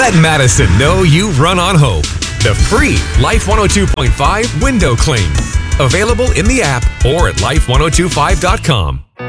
Let Madison know you run on hope. The free Life 102.5 window clean. Available in the app or at life1025.com.